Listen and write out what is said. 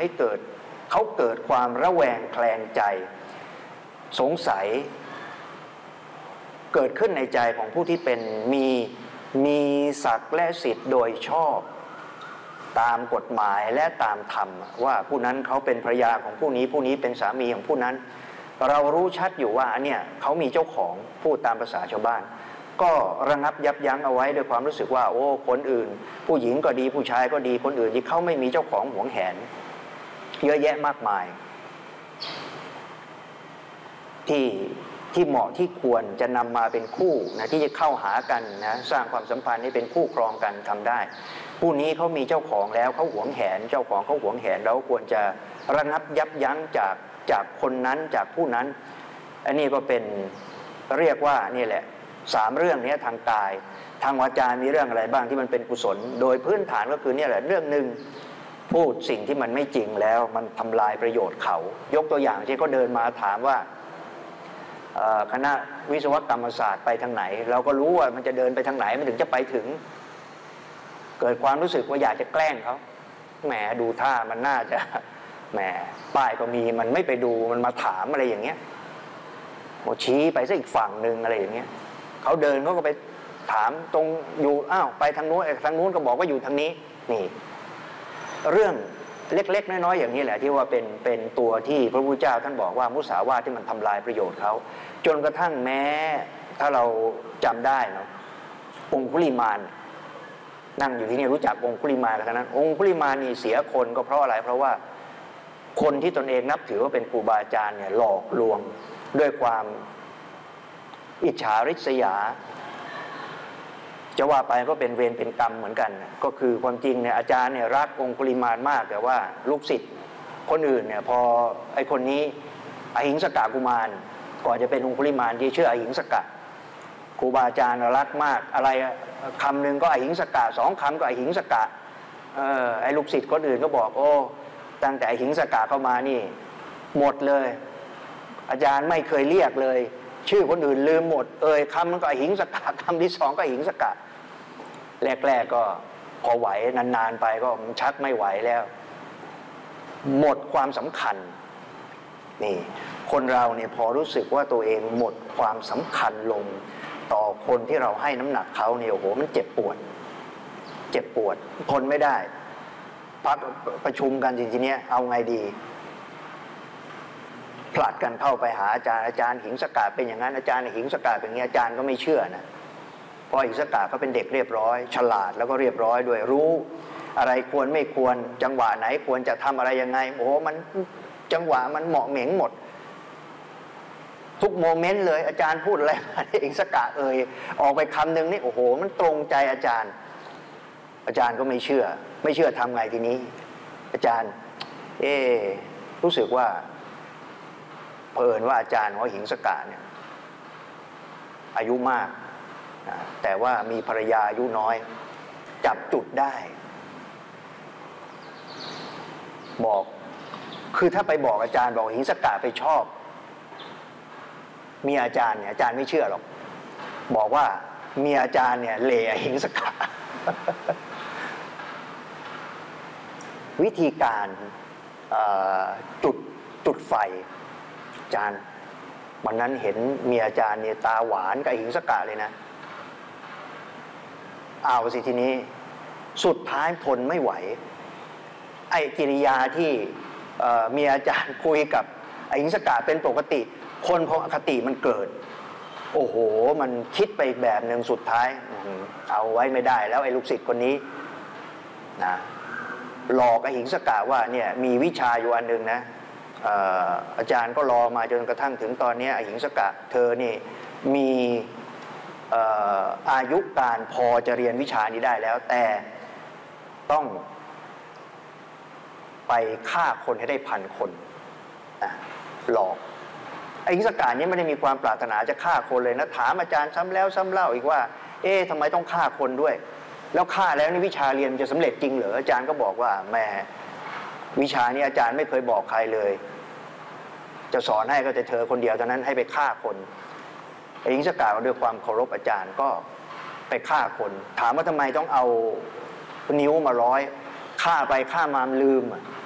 ให้เขาเกิดความระแวงแคลงใจสงสัยเกิดขึ้นในใจของผู้ที่เป็นมีศักดิ์และสิทธิ์โดยชอบตามกฎหมายและตามธรรมว่าผู้นั้นเขาเป็นภรรยาของผู้นี้เป็นสามีของผู้นั้นเรารู้ชัดอยู่ว่าเนี่ยเขามีเจ้าของพูดตามภาษาชาวบ้านก็ระงับยับยั้งเอาไว้ด้วยความรู้สึกว่าโอ้คนอื่นผู้หญิงก็ดีผู้ชายก็ดีคนอื่นที่เขาไม่มีเจ้าของหวงแหนเยอะแยะมากมายที่เหมาะที่ควรจะนำมาเป็นคู่นะที่จะเข้าหากันนะสร้างความสัมพันธ์ให้เป็นคู่ครองกันทำได้ผู้นี้เขามีเจ้าของแล้วเขาหวงแหนเจ้าของเขาหวงแหนเราควรจะระงับยับยั้งจากคนนั้นจากผู้นั้นอันนี้ก็เป็นเรียกว่านี่แหละ3เรื่องนี้ทางกายทางวาจามีเรื่องอะไรบ้างที่มันเป็นกุศลโดยพื้นฐานก็คือเนี่ยแหละเรื่องหนึ่งพูดสิ่งที่มันไม่จริงแล้วมันทำลายประโยชน์เขายกตัวอย่างที่เขาเดินมาถามว่าคณะวิศวกรรมศาสตร์ไปทางไหนเราก็รู้ว่ามันจะเดินไปทางไหนมันถึงจะไปถึงเกิดความรู้สึกว่าอยากจะแกล้งเขาแหมดูท่ามันน่าจะแหมป้ายก็มีมันไม่ไปดูมันมาถามอะไรอย่างเงี้ยโมชี้ไปซะอีกฝั่งหนึ่งอะไรอย่างเงี้ยเขาเดินเขาก็ไปถามตรงอยู่อ้าวไปทางโน้นทางนู้นก็บอกว่าอยู่ทางนี้นี่เรื่องเล็กๆน้อยๆอย่างนี้แหละที่ว่าเป็นตัวที่พระพุทธเจ้าท่านบอกว่ามุสาวาทที่มันทำลายประโยชน์เขาจนกระทั่งแม้ถ้าเราจำได้เนาะองคุลิมานนั่งอยู่ที่นี่รู้จักองคุลิมานกันนั้นองคุลิมานนี่เสียคนก็เพราะอะไรเพราะว่าคนที่ตนเองนับถือว่าเป็นครูบาอาจารย์เนี่ยหลอกลวงด้วยความอิจฉาริษยาจะว่าไปก็เป็นเวรเป็นกรรมเหมือนกันก็คือความจริงเนี่ยอาจารย์เนี่ยรักองคุลิมานมากแต่ว่าลูกศิษย์คนอื่นเนี่ยพอไอ้คนนี้อหิงสกกุมารก่อนจะเป็นองคุลิมานที่เชื่ออหิงสกครูบาอาจารย์รักมากอะไรคำหนึ่งก็อหิงสก2คำก็อหิงสกไอ้ลูกศิษย์คนอื่นก็บอกโอ้ตั้งแต่อหิงสกเข้ามานี่หมดเลยอาจารย์ไม่เคยเรียกเลยชื่อคนอื่นลืมหมดคำมันก็อหิงสกคำที่2ก็อหิงสกแรกๆก็พอไหวนานๆไปก็มันชักไม่ไหวแล้วหมดความสำคัญนี่คนเราเนี่ยพอรู้สึกว่าตัวเองหมดความสำคัญลงต่อคนที่เราให้น้ำหนักเขาเนี่ยโอ้โหมันเจ็บปวดทนไม่ได้พักประชุมกันจริงๆเนี่ยเอาไงดีผลัดกันเข้าไปหาอาจารย์หิงสกาเป็นอย่างนั้นอาจารย์หิงสกาเป็นอย่างนี้อาจารย์ก็ไม่เชื่อนะเพราะหิงสกาเขาเป็นเด็กเรียบร้อยฉลาดแล้วก็เรียบร้อยด้วยรู้อะไรควรไม่ควรจังหวะไหนควรจะทำอะไรยังไงโอ้มันจังหวะมันเหมาะเหม่งหมดทุกโมเมนต์เลยอาจารย์พูดอะไรมาหิงสกาออกไปคำหนึ่งนี่โอ้โหมันตรงใจอาจารย์ก็ไม่เชื่อทำไงทีนี้อาจารย์รู้สึกว่าเผอิญว่าอาจารย์ของหิงสกาเนี่ยอายุมากนะแต่ว่ามีภรรยาอายุน้อยจับจุดได้บอกคือถ้าไปบอกอาจารย์บอกหิงสกาไปชอบมีอาจารย์เนี่ยอาจารย์ไม่เชื่อหรอกบอกว่ามีอาจารย์เนี่ยเหล่หิงสกา วิธีการจุดไฟอาจารย์วันนั้นเห็นมีอาจารย์เนี่ยตาหวานกับหิงสกาเลยนะเอาสิทีนี้สุดท้ายทนไม่ไหวไอ้กิริยาที่มีอาจารย์คุยกับหิงสกาเป็นปกติคนพออคติมันเกิดโอ้โหมันคิดไปอีกแบบหนึ่งสุดท้ายเอาไว้ไม่ได้แล้วไอ้ลูกศิษย์คนนี้นะหลอกไอ้หิงสกาว่าเนี่ยมีวิชาอยู่อันหนึ่งนะอาจารย์ก็รอมาจนกระทั่งถึงตอนนี้ไอ้หิงสกาเธอนี่มีอายุการพอจะเรียนวิชานี้ได้แล้วแต่ต้องไปฆ่าคนให้ได้1,000 คนหลอกไอ้หิงสกานี้ไม่ได้มีความปรารถนาจะฆ่าคนเลยนะถามอาจารย์ซ้ำแล้วซ้ำเล่าอีกว่าทำไมต้องฆ่าคนด้วยแล้วฆ่าแล้วนี่วิชาเรียนจะสำเร็จจริงเหรออาจารย์ก็บอกว่าแม่วิชานี้อาจารย์ไม่เคยบอกใครเลยจะสอนให้ก็แต่เธอคนเดียวเท่านั้นให้ไปฆ่าคนไอ้หิงสกาด้วยความเคารพอาจารย์ก็ไปฆ่าคนถามว่าทำไมต้องเอานิ้วมาร้อยฆ่าไปฆ่ามาลืม